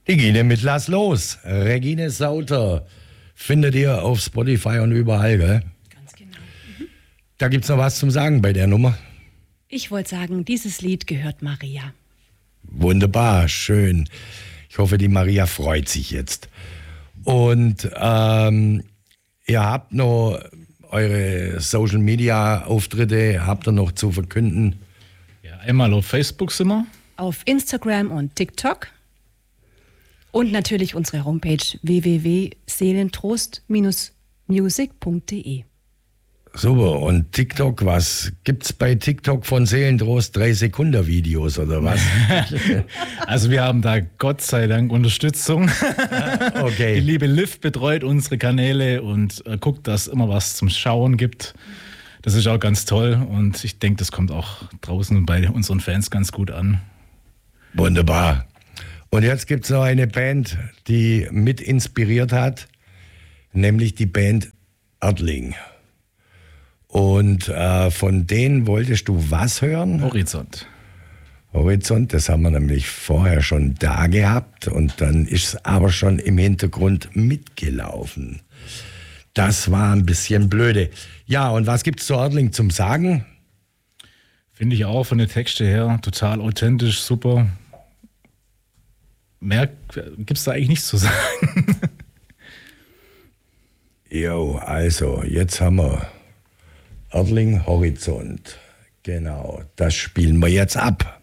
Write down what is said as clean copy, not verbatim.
Hygiene mit Lass los. Regine Sauter findet ihr auf Spotify und überall, gell? Ganz genau. Da gibt's noch was zum Sagen bei der Nummer. Ich wollte sagen, dieses Lied gehört Maria. Wunderbar, schön. Ich hoffe, die Maria freut sich jetzt. Und ihr habt noch eure Social-Media-Auftritte, habt ihr noch zu verkünden? Ja, einmal auf Facebook sind wir. Auf Instagram und TikTok. Und natürlich unsere Homepage www.seelentrost-music.de. Super, und TikTok, was gibt's bei TikTok von Seelentrost? 3-Sekunden-Videos oder was? Also wir haben da Gott sei Dank Unterstützung. Okay. Die liebe Liv betreut unsere Kanäle und guckt, dass es immer was zum Schauen gibt. Das ist auch ganz toll und ich denke, das kommt auch draußen bei unseren Fans ganz gut an. Wunderbar. Und jetzt gibt's noch eine Band, die mit inspiriert hat, nämlich die Band Erdling. Und von denen wolltest du was hören? Horizont. Horizont, das haben wir nämlich vorher schon da gehabt und dann ist es aber schon im Hintergrund mitgelaufen. Das war ein bisschen blöde. Ja, und was gibt's zu Erdling zum Sagen? Finde ich auch von den Texten her total authentisch, super. Mehr gibt's da eigentlich nichts zu sagen. Jo, also, jetzt haben wir Erdling Horizont. Genau, das spielen wir jetzt ab.